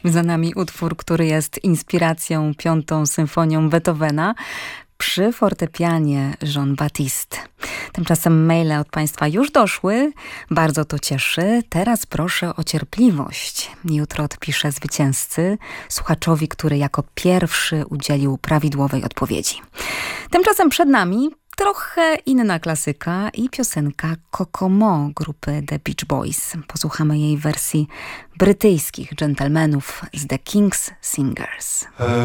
Za nami utwór, który jest inspiracją Piątą Symfonią Beethovena. Przy fortepianie Jean-Baptiste. Tymczasem maile od Państwa już doszły. Bardzo to cieszy. Teraz proszę o cierpliwość. Jutro odpiszę zwycięzcy, słuchaczowi, który jako pierwszy udzielił prawidłowej odpowiedzi. Tymczasem przed nami trochę inna klasyka i piosenka Kokomo grupy The Beach Boys. Posłuchamy jej wersji brytyjskich dżentelmenów z The King's Singers.